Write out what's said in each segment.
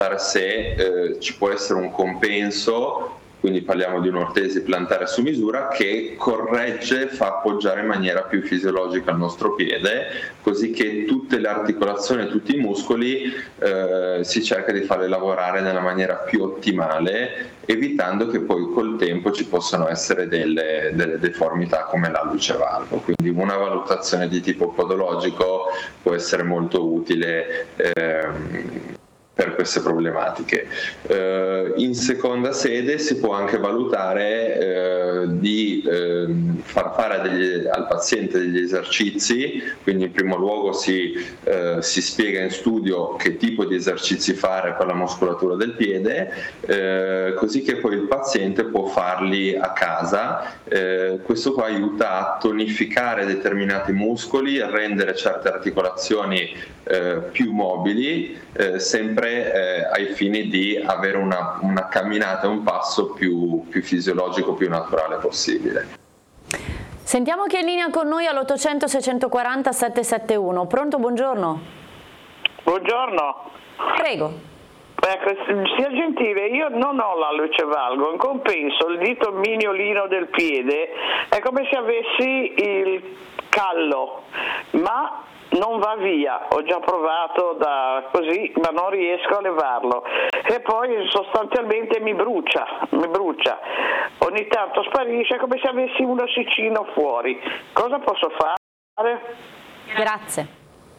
se ci può essere un compenso, quindi parliamo di un'ortesi plantare su misura che corregge, fa appoggiare in maniera più fisiologica il nostro piede, così che tutte le articolazioni, tutti i muscoli si cerca di farli lavorare nella maniera più ottimale, evitando che poi col tempo ci possano essere delle deformità come l'alluce valgo. Quindi una valutazione di tipo podologico può essere molto utile per queste problematiche. In seconda sede si può anche valutare di far fare al paziente degli esercizi, quindi in primo luogo si spiega in studio che tipo di esercizi fare per la muscolatura del piede, così che poi il paziente può farli a casa. Questo qua aiuta a tonificare determinati muscoli, a rendere certe articolazioni più mobili, sempre ai fini di avere una camminata, un passo più fisiologico, più naturale possibile. Sentiamo chi è in linea con noi all'800 640 771. Pronto, buongiorno. Buongiorno. Prego. Ecco, sia gentile, io non ho l'alluce valgo, in compenso il dito mignolino del piede è come se avessi il callo, ma non va via, ho già provato così, ma non riesco a levarlo e poi sostanzialmente mi brucia, ogni tanto sparisce, è come se avessi un ossicino fuori. Cosa posso fare? Grazie.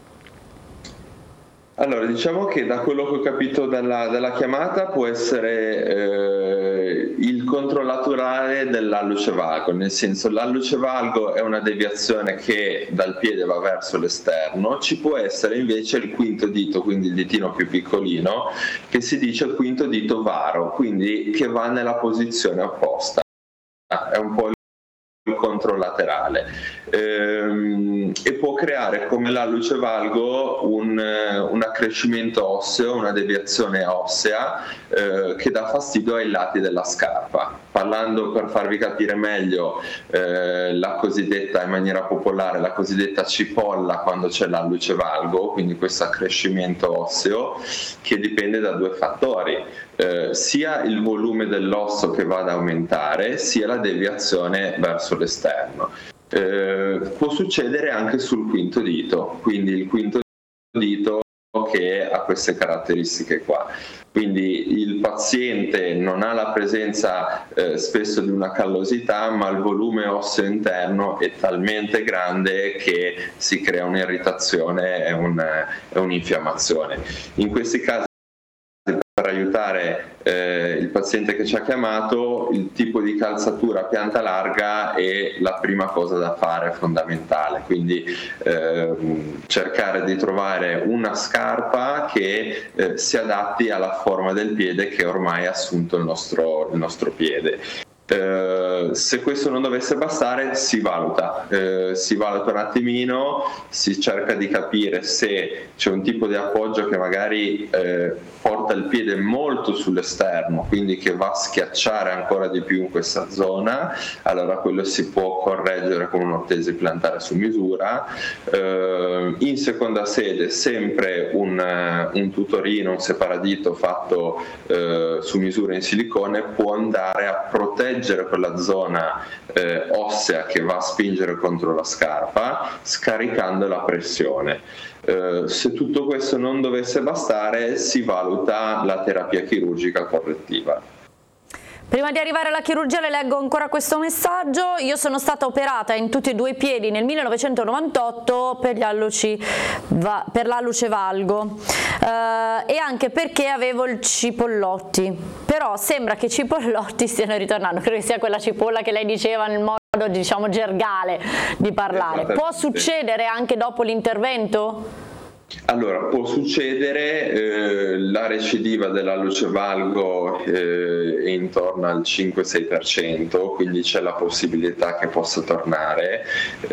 Allora, diciamo che da quello che ho capito dalla chiamata può essere il controllaturale dell'alluce valgo, nel senso l'alluce valgo è una deviazione che dal piede va verso l'esterno, ci può essere invece il quinto dito, quindi il ditino più piccolino, che si dice quinto dito varo, quindi che va nella posizione opposta, è un po' il controlaterale, e può creare come l'alluce valgo un accrescimento osseo, una deviazione ossea che dà fastidio ai lati della scarpa. Parlando, per farvi capire meglio, la cosiddetta, in maniera popolare, la cosiddetta cipolla quando c'è l'alluce valgo, quindi questo accrescimento osseo che dipende da due fattori, sia il volume dell'osso che va ad aumentare, sia la deviazione verso l'esterno. Può succedere anche sul quinto dito, quindi il quinto dito che ha queste caratteristiche qua. Quindi il paziente non ha la presenza spesso di una callosità, ma il volume osseo interno è talmente grande che si crea un'irritazione e un'infiammazione. In questi casi, per aiutare il paziente che ci ha chiamato, il tipo di calzatura a pianta larga è la prima cosa da fare, fondamentale, quindi cercare di trovare una scarpa che si adatti alla forma del piede che ormai ha assunto il nostro piede. Se questo non dovesse bastare, si valuta un attimino, si cerca di capire se c'è un tipo di appoggio che magari porta il piede molto sull'esterno, quindi che va a schiacciare ancora di più in questa zona. Allora quello si può correggere con un'ortesi plantare su misura. In seconda sede sempre un tutorino, un separadito fatto su misura in silicone può andare a proteggere quella zona ossea che va a spingere contro la scarpa, scaricando la pressione. Se tutto questo non dovesse bastare, si valuta la terapia chirurgica correttiva. Prima di arrivare alla chirurgia le leggo ancora questo messaggio. Io sono stata operata in tutti e due i piedi nel 1998 per l'alluce valgo e anche perché avevo il cipollotti, però sembra che i cipollotti stiano ritornando, credo che sia quella cipolla che lei diceva nel modo, diciamo, gergale di parlare. Può succedere anche dopo l'intervento? Allora, può succedere, la recidiva dell'alluce valgo è intorno al 5-6%, quindi c'è la possibilità che possa tornare.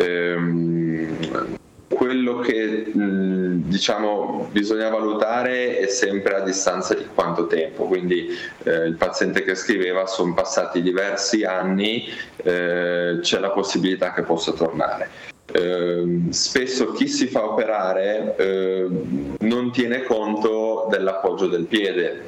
Quello che diciamo bisogna valutare è sempre a distanza di quanto tempo, quindi il paziente che scriveva sono passati diversi anni, c'è la possibilità che possa tornare. Spesso chi si fa operare non tiene conto dell'appoggio del piede,